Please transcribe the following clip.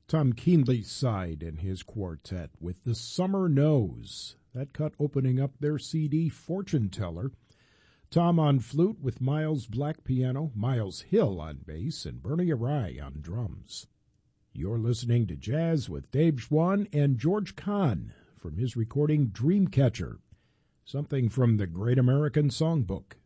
Tom Keenly's side and his quartet with The Summer Knows. That cut opening up their CD, Fortune Teller. Tom on flute with Miles Black piano, Miles Hill on bass, and Bernie Arai on drums. You're listening to Jazz with Dave Schwann and George Kahn from his recording Dreamcatcher, something from the Great American Songbook.